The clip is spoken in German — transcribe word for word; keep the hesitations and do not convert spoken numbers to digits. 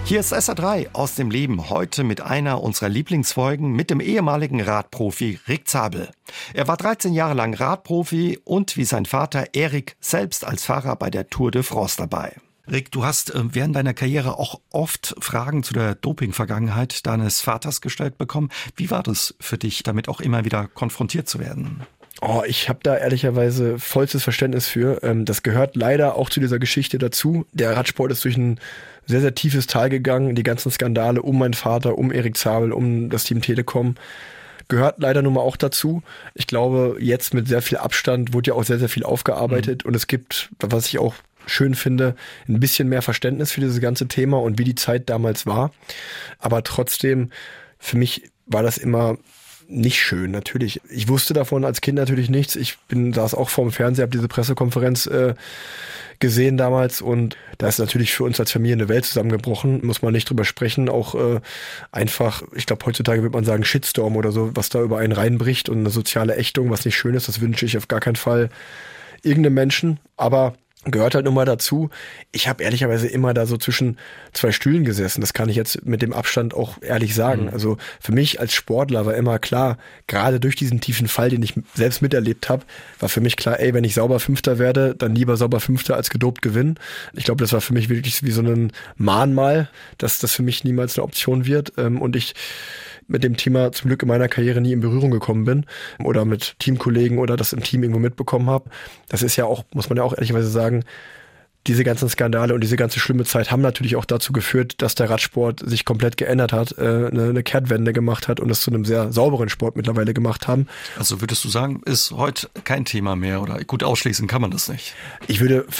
Hier ist S R drei aus dem Leben, heute mit einer unserer Lieblingsfolgen mit dem ehemaligen Radprofi Rick Zabel. Er war dreizehn Jahre lang Radprofi und wie sein Vater Erik selbst als Fahrer bei der Tour de France dabei. Rick, du hast während deiner Karriere auch oft Fragen zu der Doping-Vergangenheit deines Vaters gestellt bekommen. Wie war das für dich, damit auch immer wieder konfrontiert zu werden? Oh, ich habe da ehrlicherweise vollstes Verständnis für. Das gehört leider auch zu dieser Geschichte dazu. Der Radsport ist durch ein sehr, sehr tiefes Tal gegangen. Die ganzen Skandale um meinen Vater, um Erik Zabel, um das Team Telekom gehört leider nun mal auch dazu. Ich glaube, jetzt mit sehr viel Abstand wurde ja auch sehr, sehr viel aufgearbeitet. Mhm. Und es gibt, was ich auch schön finde, ein bisschen mehr Verständnis für dieses ganze Thema und wie die Zeit damals war. Aber trotzdem, für mich war das immer nicht schön, natürlich. Ich wusste davon als Kind natürlich nichts. Ich bin saß auch vorm Fernseher, habe diese Pressekonferenz äh, gesehen damals und da ist natürlich für uns als Familie eine Welt zusammengebrochen, muss man nicht drüber sprechen. Auch äh, einfach, ich glaube heutzutage würde man sagen Shitstorm oder so, was da über einen reinbricht und eine soziale Ächtung, was nicht schön ist, das wünsche ich auf gar keinen Fall irgendeinem Menschen, aber gehört halt nun mal dazu. Ich habe ehrlicherweise immer da so zwischen zwei Stühlen gesessen. Das kann ich jetzt mit dem Abstand auch ehrlich sagen. Mhm. Also für mich als Sportler war immer klar, gerade durch diesen tiefen Fall, den ich selbst miterlebt habe, war für mich klar, ey, wenn ich sauber Fünfter werde, dann lieber sauber Fünfter als gedopt gewinnen. Ich glaube, das war für mich wirklich wie so ein Mahnmal, dass das für mich niemals eine Option wird. Und ich mit dem Thema zum Glück in meiner Karriere nie in Berührung gekommen bin oder mit Teamkollegen oder das im Team irgendwo mitbekommen habe. Das ist ja auch, muss man ja auch ehrlicherweise sagen, diese ganzen Skandale und diese ganze schlimme Zeit haben natürlich auch dazu geführt, dass der Radsport sich komplett geändert hat, äh, eine, eine Kehrtwende gemacht hat und es zu einem sehr sauberen Sport mittlerweile gemacht haben. Also würdest du sagen, ist heute kein Thema mehr oder gut ausschließen kann man das nicht? Ich würde